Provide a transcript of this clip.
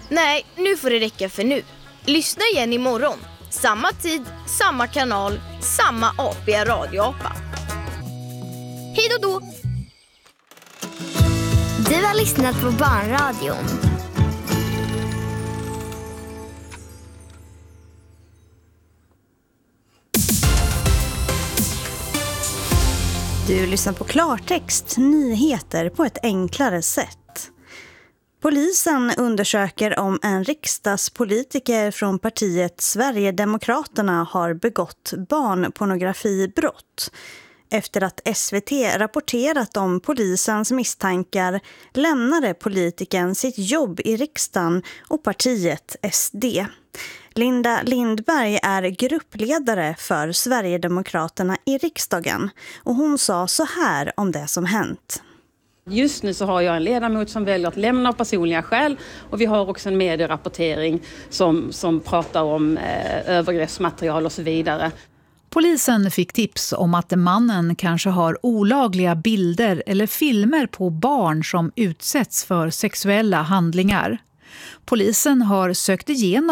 Nej, nu får det räcka för nu. Lyssna igen imorgon. Samma tid, samma kanal, samma apiga radioapa. Hej då! Du har lyssnat på Barnradion. Du lyssnar på klartext, nyheter på ett enklare sätt. Polisen undersöker om en riksdagspolitiker från partiet Sverigedemokraterna har begått barnpornografibrott. Efter att SVT rapporterat om polisens misstankar lämnade politikern sitt jobb i riksdagen och partiet SD. Linda Lindberg är gruppledare för Sverigedemokraterna i riksdagen och hon sa så här om det som hänt. Just nu så har jag en ledamot som väljer att lämna av personliga skäl och vi har också en medierapportering som pratar om övergreppsmaterial och så vidare. Polisen fick tips om att mannen kanske har olagliga bilder eller filmer på barn som utsätts för sexuella handlingar. Polisen har sökt igenom